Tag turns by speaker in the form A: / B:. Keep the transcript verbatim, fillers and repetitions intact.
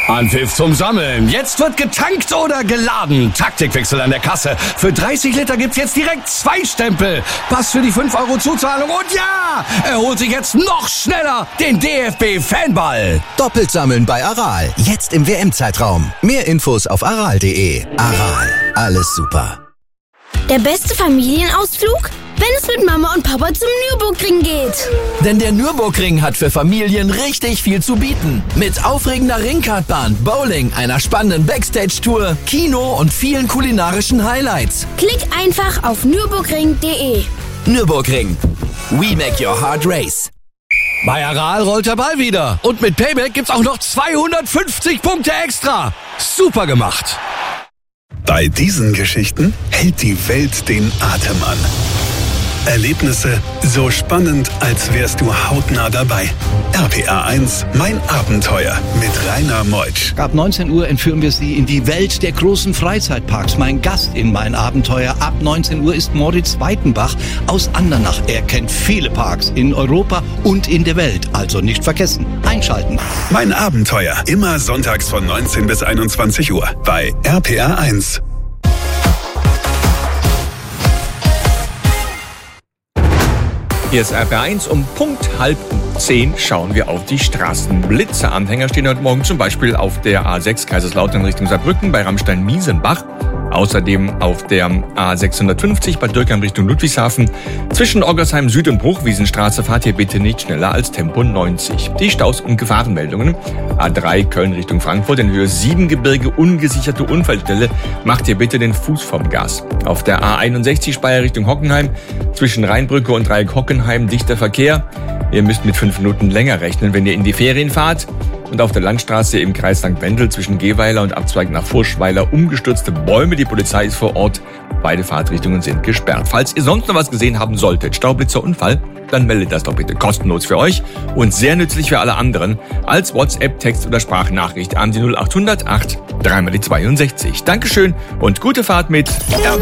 A: Anpfiff zum Sammeln. Jetzt wird getankt oder geladen. Taktikwechsel an der Kasse. Für dreißig Liter gibt's jetzt direkt zwei Stempel. Pass für die fünf Euro Zuzahlung. Und ja, er holt sich jetzt noch schneller den D F B-Fanball.
B: Doppelt sammeln bei Aral. Jetzt im W M-Zeitraum. Mehr Infos auf aral punkt de. Aral. Alles super.
C: Der beste Familienausflug? Wenn es mit Mama und Papa zum Nürburgring geht.
D: Denn der Nürburgring hat für Familien richtig viel zu bieten. Mit aufregender Ringkartbahn, Bowling, einer spannenden Backstage-Tour, Kino und vielen kulinarischen Highlights.
C: Klick einfach auf nürburgring punkt de.
D: Nürburgring. We make your heart race.
A: Bei Aral rollt der Ball wieder. Und mit Payback gibt's auch noch zweihundertfünfzig Punkte extra. Super gemacht.
E: Bei diesen Geschichten hält die Welt den Atem an. Erlebnisse so spannend, als wärst du hautnah dabei. R P R eins, mein Abenteuer mit Rainer Meutsch.
F: Ab neunzehn Uhr entführen wir Sie in die Welt der großen Freizeitparks. Mein Gast in mein Abenteuer ab neunzehn Uhr ist Moritz Weitenbach aus Andernach. Er kennt viele Parks in Europa und in der Welt. Also nicht vergessen, einschalten.
E: Mein Abenteuer, immer sonntags von neunzehn bis einundzwanzig Uhr bei R P R eins.
G: Hier ist R P R eins. Um Punkt halb zehn schauen wir auf die Straßen. Blitzeanhänger stehen heute Morgen zum Beispiel auf der A sechs Kaiserslautern Richtung Saarbrücken bei Rammstein-Miesenbach. Außerdem auf der A sechshundertfünfzig bei Dürkheim Richtung Ludwigshafen. Zwischen Oggersheim Süd und Bruchwiesenstraße fahrt ihr bitte nicht schneller als Tempo neunzig. Die Staus und Gefahrenmeldungen. A drei Köln Richtung Frankfurt in Höhe Siebengebirge ungesicherte Unfallstelle. Macht ihr bitte den Fuß vom Gas. Auf der A einundsechzig Speyer Richtung Hockenheim. Zwischen Rheinbrücke und Dreieck Hockenheim dichter Verkehr. Ihr müsst mit fünf Minuten länger rechnen, wenn ihr in die Ferien fahrt. Und auf der Landstraße im Kreis Sankt Wendel zwischen Gehweiler und Abzweig nach Furschweiler umgestürzte Bäume. Die Polizei ist vor Ort. Beide Fahrtrichtungen sind gesperrt. Falls ihr sonst noch was gesehen haben solltet, Staublitzer, Unfall, dann meldet das doch bitte kostenlos für euch und sehr nützlich für alle anderen als WhatsApp, Text oder Sprachnachricht an die null acht hundert acht, dreimal die zweiundsechzig. Dankeschön und gute Fahrt mit